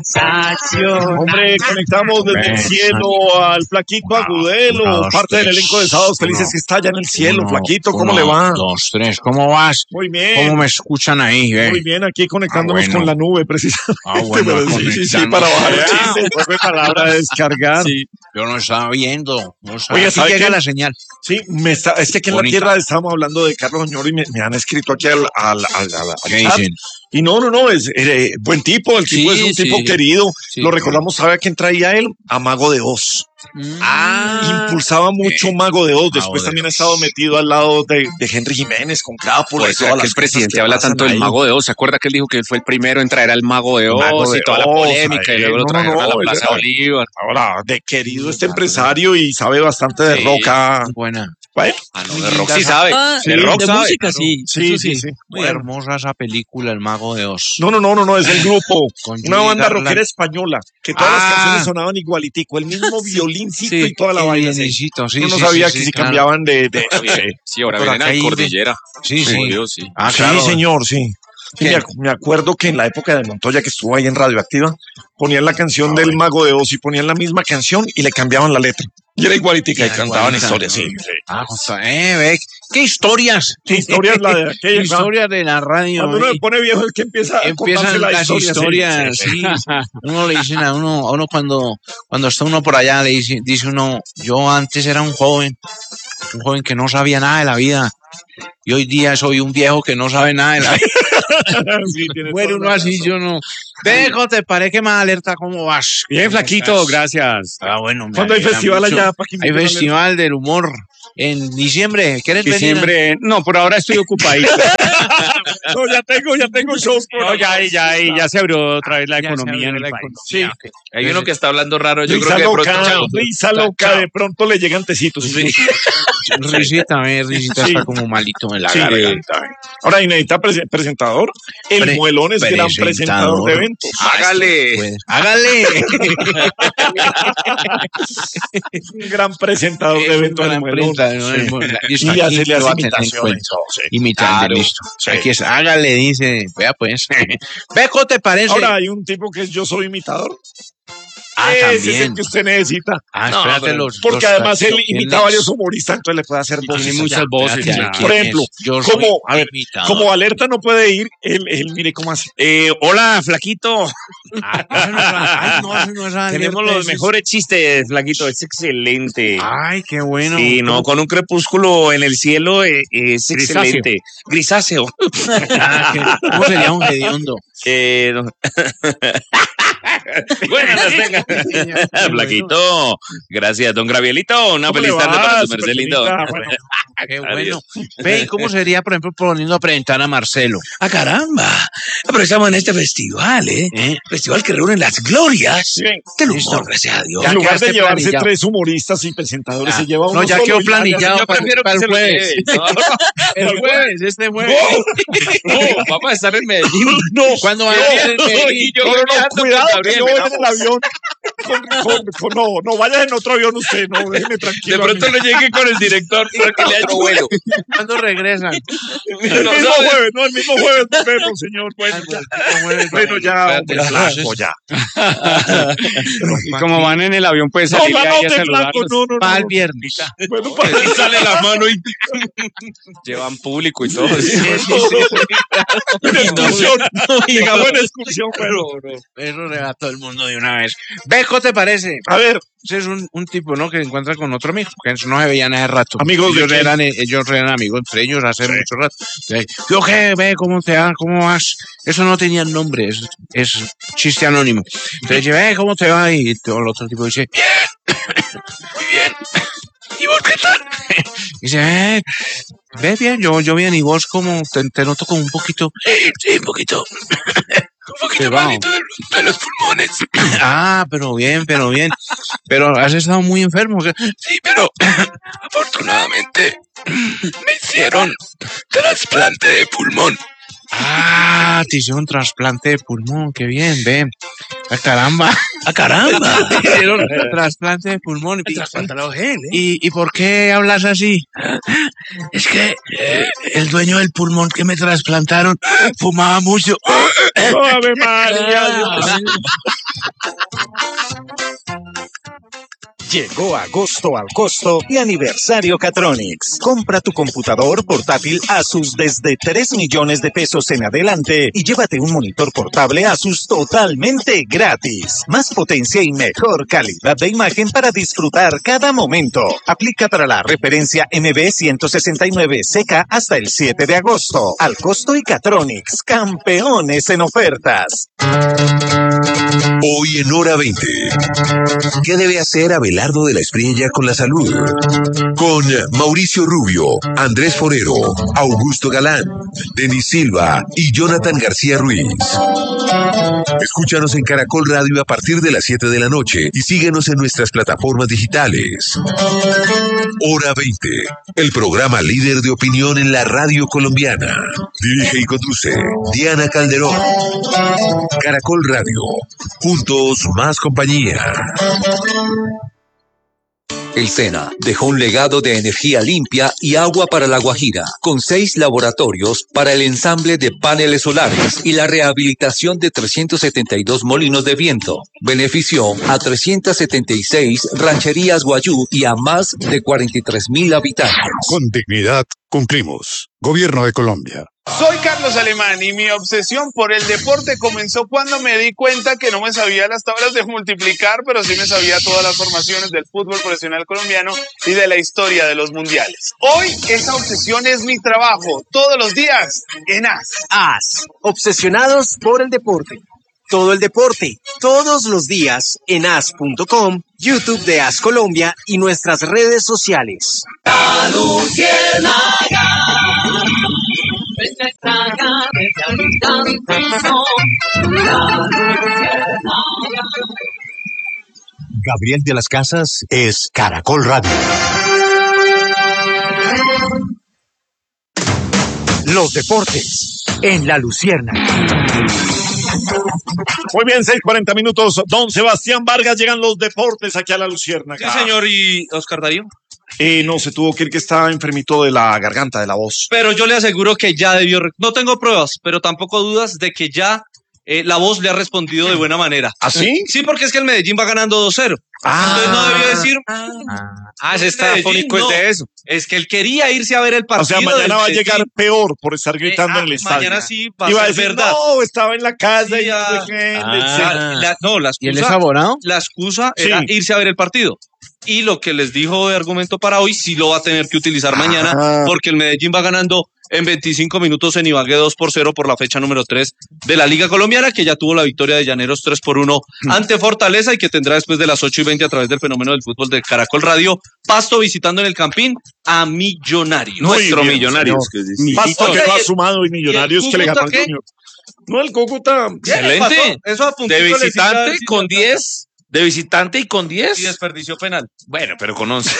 Hombre, conectamos desde el cielo al Flaquito Agudelo, parte del elenco de Sábados Felices que está allá en el cielo. Flaquito, ¿cómo le va? 2, 3, ¿cómo vas? Muy bien. ¿Cómo me escuchan ahí? Muy bien, aquí conectándonos con la nube, precisamente. Bueno, sí, para bajar el chiste. Fue palabra descargar. Sí, yo no estaba viendo. No estaba. Oye, ¿sabe llega qué? la señal. Sí, es que aquí en la tierra estábamos hablando de Carlos Oñoro y me han escrito aquí al ¿Qué chat. dicen? Y no, es buen tipo, el tipo es un tipo querido. Sí, lo recordamos, ¿sabe a quién traía él? A Mago de Oz. Impulsaba mucho Mago de Oz. Después también ha estado metido al lado de Henry Jiménez con Crápula. Por eso es que el presidente habla tanto del Mago de Oz. ¿Se acuerda que él dijo que él fue el primero en traer al Mago de Oz y toda la polémica? Y luego lo trajeron a la Plaza Bolívar. Ahora, de querido este empresario y sabe bastante de rock. Buena. Bueno, De rock sí sabe. De rock sabe. Música sí. Sí. Muy hermosa esa película, El Mago de Oz. No, es el grupo. Con Una Judy banda Garland. rockera española, que todas las canciones sonaban igualitico, el mismo violincito y toda la vaina. Bienicito, Uno no sabía que si cambiaban de Sí, ahora Por vienen a acá Cordillera. Sí. Sí. Sí, señor, sí. Sí, me acuerdo que en la época de Montoya, que estuvo ahí en Radioactiva, ponían la canción del Mago de Oz y ponían la misma canción y le cambiaban la letra. Y era igualitica y cantaban historias, sí. Ve, ¿qué historias? ¿Qué historia es la de aquella? Historias de la radio. Cuando uno se pone viejo es que empieza a contarse Empiezan la las historia. historias, sí. Uno le dicen a uno cuando está uno por allá, le dice uno, yo antes era un joven que no sabía nada de la vida. Y hoy día soy un viejo que no sabe nada de la vida. Bueno, uno así, yo no. Dejo, te parece que más alerta, ¿cómo vas? Bien, Flaquito, gracias. Bueno. Cuando hay festival allá, ¿para qué hay festival del humor en diciembre. ¿Quieres venir? Diciembre, no, por ahora estoy ocupadito. No, ya tengo shows. No, ya se abrió otra vez la economía en el país. Sí. Hay uno que está hablando raro. Yo Risa creo que de loca, pronto. risa loca, de pronto le llegan tecitos. Risita está como malito en la garganta. Ahora, y necesita presentador. El Muelón es gran presentador de eventos. Hágale. Un gran presentador de eventos. El Muelón. Y hace las imitaciones. Imitando, listo. Aquí es, hágale, dice. Vea pues. Ve, ¿cómo te parece? Ahora hay un tipo que es Yo Soy Imitador. También. Ese es el que usted necesita. Espérate, porque además él imita a varios humoristas, entonces le puede hacer voces. Tiene muchas voces. Por ejemplo, como Alerta no puede ir, él mire cómo hace. Hola, Flaquito. Tenemos los mejores mejores chistes, Flaquito. Es excelente. Ay, qué bueno. Sí, no, con un crepúsculo en el cielo es excelente. Grisáceo. ¿Cómo sería un hediondo? No. Bueno, Flaquito. Gracias, don Gravielito. Una feliz tarde para su merced lindo. Qué bueno. Ve, ¿cómo sería, por ejemplo, poniendo a presentar a Marcelo? ¡Ah, caramba! Pero estamos en este festival, Festival que reúne las glorias del humor, gracias a Dios. En lugar de llevarse 3 humoristas y presentadores, se lleva uno. No, ya solo quedó y planillado Yo prefiero para que el se lo jueves. El jueves, este jueves. No, vamos a estar en Medellín. ¿Cuándo va a estar en Medellín? Cuidado, que no vaya en el avión. No vaya en otro avión usted, no, déjeme tranquilo. De pronto le llegue con el director para que le haga vuelo. ¿Cuándo regresan? El mismo jueves volvemos, señor. Bueno, ya. Y como van en el avión, pues salir ahí a saludarlos. No. Para el viernes. Bueno, Y sale la mano y llevan público y todo. excursión. Llegamos en excursión, pero. Eso le da a todo el mundo de una vez. Bejo, ¿te parece? A ver. Ese es un tipo, ¿no? Que se encuentra con otro amigo, que no se veían hace rato. Amigos ellos eran amigos entre ellos hace mucho rato. Yo, ¿qué? Ve, ¿cómo te va? ¿Cómo vas? Eso no tenía nombre, es chiste anónimo. Entonces dice, ¿cómo te va? Y todo el otro tipo dice, bien, muy bien. ¿Y vos qué tal? Dice, ve bien, yo bien, y vos como te noto como un poquito. Sí, un poquito. Un poquito malito de los pulmones. Pero bien. Pero has estado muy enfermo. Sí, pero afortunadamente me hicieron trasplante de pulmón. Te hicieron trasplante de pulmón, qué bien, ve. Caramba. ¡Ah, caramba! Hicieron trasplante de pulmón. ¿Y por qué hablas así? Es que el dueño del pulmón que me trasplantaron fumaba mucho. ¡Ave María! Llegó agosto al costo y aniversario Catronics. Compra tu computador portátil Asus desde 3 millones de pesos en adelante y llévate un monitor portable Asus totalmente gratis. Más potencia y mejor calidad de imagen para disfrutar cada momento. Aplica para la referencia MB169 seca hasta el 7 de agosto. Al costo y Catronics, campeones en ofertas. Hoy en Hora 20. ¿Qué debe hacer Abelardo de la Espriella con la salud? Con Mauricio Rubio, Andrés Forero, Augusto Galán, Denis Silva y Jonathan García Ruiz. Escúchanos en Caracol Radio a partir de las 7 de la noche y síguenos en nuestras plataformas digitales. Hora 20, el programa líder de opinión en la radio colombiana. Dirige y conduce Diana Calderón. Caracol Radio. Juntos más compañía. El SENA dejó un legado de energía limpia y agua para La Guajira, con 6 laboratorios para el ensamble de paneles solares y la rehabilitación de 372 molinos de viento. Benefició a 376 rancherías guayú y a más de 43,000 habitantes. Con dignidad cumplimos. Gobierno de Colombia. Soy Carlos Alemán y mi obsesión por el deporte comenzó cuando me di cuenta que no me sabía las tablas de multiplicar, pero sí me sabía todas las formaciones del fútbol profesional colombiano y de la historia de los mundiales. Hoy esa obsesión es mi trabajo, todos los días en AS. AS, obsesionados por el deporte. Todo el deporte, todos los días en as.com, YouTube de AS Colombia y nuestras redes sociales. La Luciérnaga, nuestra saga de habitantes son. La Luciérnaga. Gabriel de las Casas es Caracol Radio. Los deportes en La Luciérnaga. Muy bien, 6:40 minutos. Don Sebastián Vargas, llegan los deportes aquí a La Luciérnaga. Sí, señor. ¿Y Oscar Darío? No, se tuvo que ir, que estaba enfermito de la garganta, de la voz. Pero yo le aseguro que ya debió... No tengo pruebas, pero tampoco dudas de que ya la voz le ha respondido de buena manera. ¿Ah, sí? Sí, porque es que el Medellín va ganando 2-0. Entonces no debió decir... se está afónico no, de eso. Es que él quería irse a ver el partido. O sea, mañana va a llegar peor por estar gritando en el estadio. Mañana sí va a ser decir, verdad. No, estaba en la casa y ya... no sé qué. la excusa, ¿Y él es abonado? La excusa era irse a ver el partido. Y lo que les dijo de argumento para hoy sí lo va a tener que utilizar mañana, porque el Medellín va ganando en 25 minutos en Ibagué 2-0 por la fecha número 3 de la Liga Colombiana, que ya tuvo la victoria de Llaneros 3-1 ante Fortaleza y que tendrá después de las 8:20 a través del fenómeno del fútbol de Caracol Radio. Pasto visitando en el Campín a Millonarios. Nuestro Millonarios. Pasto que lo ha sumado y Millonarios que le ganó al Junior. No, el Cúcuta. Excelente. Eso a de visitante con 10. De visitante y con 10. Y desperdició penal. Bueno, pero con 11.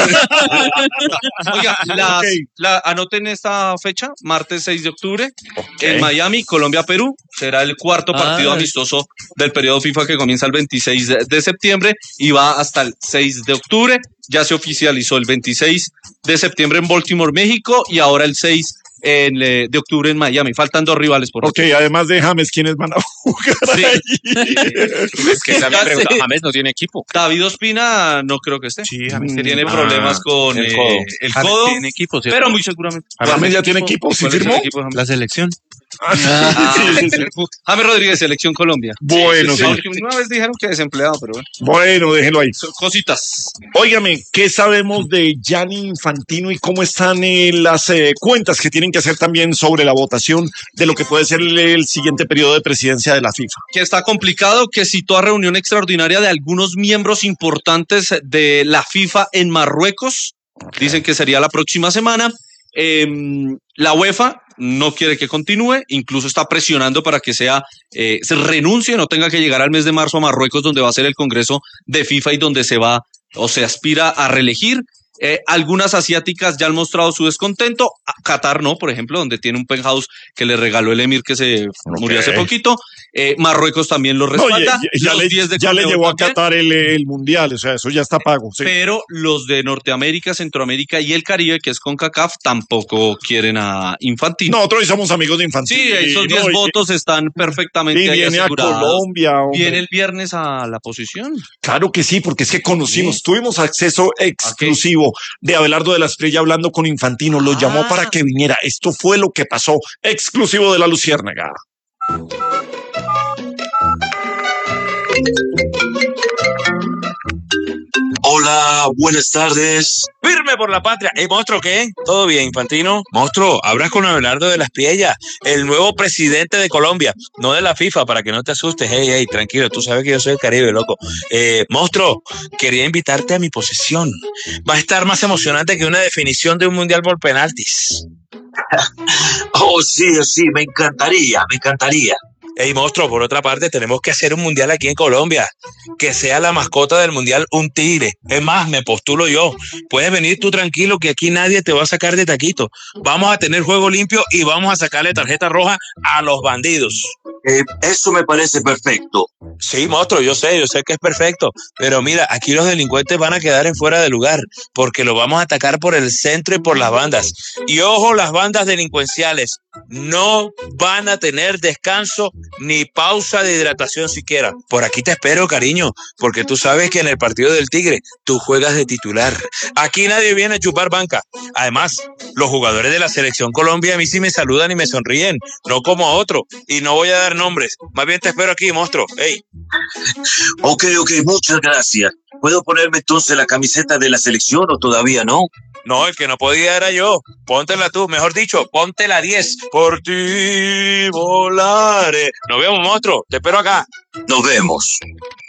Oiga, anoten esta fecha, martes 6 de octubre, en Miami, Colombia-Perú. Será el cuarto partido amistoso del periodo FIFA que comienza el 26 de septiembre y va hasta el 6 de octubre. Ya se oficializó el 26 de septiembre en Baltimore, México, y ahora el 6 de octubre en Miami. Faltan 2 rivales por Ok, además de James, ¿quiénes van a jugar ahí? Es que esa pregunta, James no tiene equipo. David Ospina no creo que esté. Sí, James tiene problemas con el codo. Tiene equipo, ¿cierto? Pero muy seguramente. James ya tiene equipo, ¿sí firmó? La selección. James Rodríguez, Selección Colombia. Bueno, sí. Una vez dijeron que desempleado, pero bueno. Bueno, déjelo ahí. Cositas. Óigame, ¿qué sabemos de Gianni Infantino y cómo están las cuentas que tienen que hacer también sobre la votación de lo que puede ser el siguiente periodo de presidencia de la FIFA? Que está complicado, que citó a reunión extraordinaria de algunos miembros importantes de la FIFA en Marruecos. Dicen que sería la próxima semana. La UEFA no quiere que continúe, incluso está presionando para que se renuncie, no tenga que llegar al mes de marzo a Marruecos, donde va a ser el Congreso de FIFA y donde se va o se aspira a reelegir. Algunas asiáticas ya han mostrado su descontento. Qatar no, por ejemplo, donde tiene un penthouse que le regaló el emir que se murió hace poquito. Marruecos también lo respalda. Ya le llevó a Qatar el Mundial, o sea, eso ya está pago. Sí. Pero los de Norteamérica, Centroamérica y el Caribe, que es CONCACAF, tampoco quieren a Infantino. Nosotros somos amigos de Infantino. Sí, esos 10 votos están perfectamente y viene asegurados. A Colombia. Hombre. Viene el viernes a la posición. Claro que sí, porque es que conocimos, tuvimos acceso exclusivo de Abelardo de la Espriella hablando con Infantino, lo llamó para que viniera. Esto fue lo que pasó, exclusivo de La Luciérnaga. Hola, buenas tardes. Firme por la patria. Monstruo, ¿qué? ¿Todo bien, Infantino? Monstruo, hablas con Abelardo de la Espriella, el nuevo presidente de Colombia, no de la FIFA, para que no te asustes. Hey, tranquilo, tú sabes que yo soy el Caribe, loco. Monstruo, quería invitarte a mi posesión. Va a estar más emocionante que una definición de un mundial por penaltis. Oh, sí, me encantaría. Hey, monstruo, por otra parte, tenemos que hacer un mundial aquí en Colombia. Que sea la mascota del mundial un tigre. Es más, me postulo yo. Puedes venir tú tranquilo que aquí nadie te va a sacar de taquito. Vamos a tener juego limpio y vamos a sacarle tarjeta roja a los bandidos. Eso me parece perfecto. Sí, monstruo, yo sé que es perfecto. Pero mira, aquí los delincuentes van a quedar en fuera de lugar porque los vamos a atacar por el centro y por las bandas. Y ojo, las bandas delincuenciales no van a tener descanso ni pausa de hidratación siquiera. Por aquí te espero, cariño, porque tú sabes que en el partido del Tigre tú juegas de titular. Aquí nadie viene a chupar banca. Además, los jugadores de la Selección Colombia a mí sí me saludan y me sonríen, no como a otro. Y no voy a dar nombres. Más bien te espero aquí, monstruo. Hey. Ok, muchas gracias. ¿Puedo ponerme entonces la camiseta de la selección o todavía no? No, el que no podía era yo. Póntela tú, mejor dicho, ponte la 10. Por ti volaré. Nos vemos, monstruo. Te espero acá. Nos vemos.